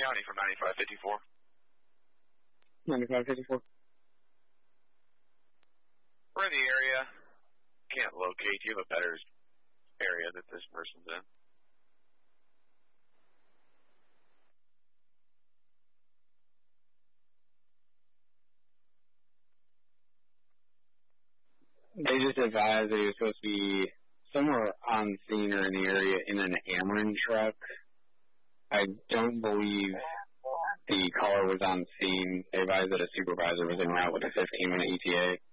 County from 9554. 9554. We're in the area. Can't locate. Do you have a better area that this person's in? They just advised that he was supposed to be somewhere on scene or in the area in an Ameren truck. I don't believe the caller was on scene. They advised that a supervisor was en route with a 15-minute ETA.